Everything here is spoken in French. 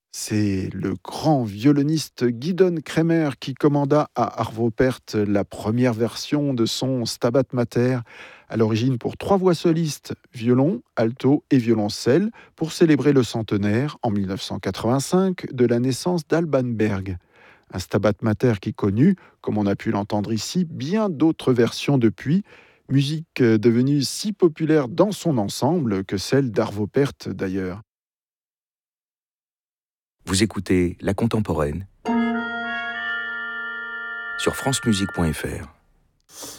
C'est le grand violoniste Guidon Kremer qui commanda à Arvo Pärt la première version de son Stabat Mater, à l'origine pour 3 voix solistes, violon, alto et violoncelle, pour célébrer le centenaire, en 1985, de la naissance d'Alban Berg. Un Stabat Mater qui connut, comme on a pu l'entendre ici, bien d'autres versions depuis, musique devenue si populaire dans son ensemble que celle d'Arvo Pärt d'ailleurs. Vous écoutez La Contemporaine sur francemusique.fr.